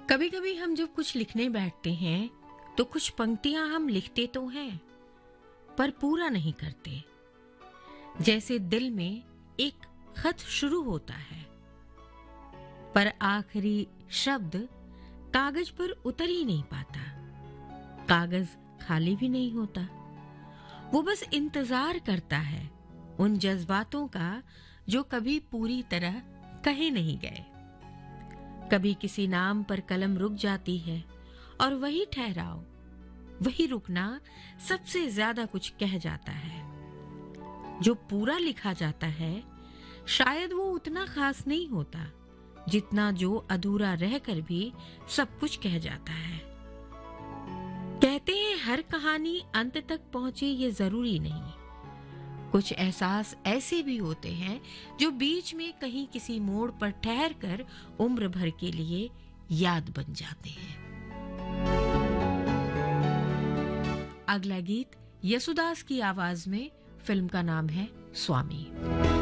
कभी कभी हम जब कुछ लिखने बैठते हैं तो कुछ पंक्तियां हम लिखते तो हैं पर पूरा नहीं करते। जैसे दिल में एक खत शुरू होता है पर आखिरी शब्द कागज पर उतर ही नहीं पाता। कागज खाली भी नहीं होता, वो बस इंतजार करता है उन जज्बातों का जो कभी पूरी तरह कहे नहीं गए। कभी किसी नाम पर कलम रुक जाती है और वही ठहराव, वही रुकना सबसे ज्यादा कुछ कह जाता है। जो पूरा लिखा जाता है शायद वो उतना खास नहीं होता जितना जो अधूरा रहकर भी सब कुछ कह जाता है। कहते हैं हर कहानी अंत तक पहुंचे ये जरूरी नहीं। कुछ एहसास ऐसे भी होते हैं जो बीच में कहीं किसी मोड़ पर ठहर कर उम्र भर के लिए याद बन जाते हैं। अगला गीत यसुदास की आवाज में, फिल्म का नाम है स्वामी।